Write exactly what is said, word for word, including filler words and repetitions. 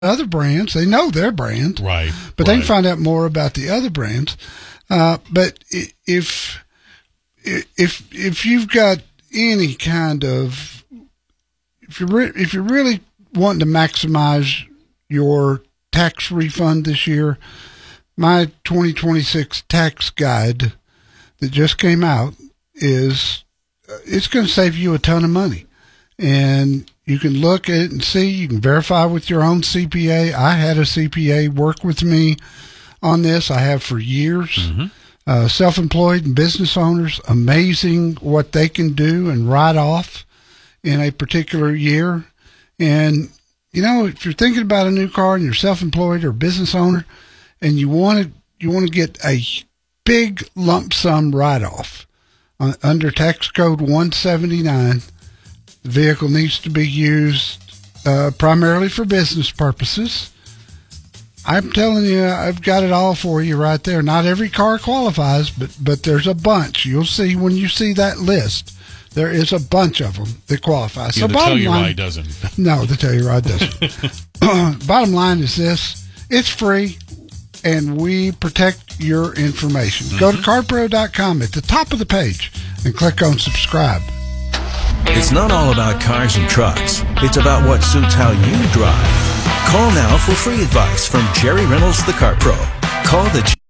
other brands. They know their brand, right? But right. they can find out more about the other brands. Uh, but if if if you've got any kind of if you're re- if you're really wanting to maximize your tax refund this year, my twenty twenty-six tax guide that just came out is it's going to save you a ton of money. And you can look at it and see, you can verify with your own C P A. I had a C P A work with me on this. I have for years. Mm-hmm. Uh, self-employed and business owners, amazing what they can do and write off in a particular year. And, you know, if you're thinking about a new car and you're self-employed or business owner and you want to, you want to get a big lump sum write-off uh, under tax code one seventy-nine, the vehicle needs to be used uh, primarily for business purposes. I'm telling you, I've got it all for you right there. Not every car qualifies, but but there's a bunch. You'll see when you see that list. There is a bunch of them that qualify. Yeah, so the bottom line, Telluride doesn't. No, the Telluride doesn't. Bottom line is this: it's free, and we protect your information. Mm-hmm. Go to car pro dot com at the top of the page and click on subscribe. It's not all about cars and trucks. It's about what suits how you drive. Call now for free advice from Jerry Reynolds, the Car Pro. Call the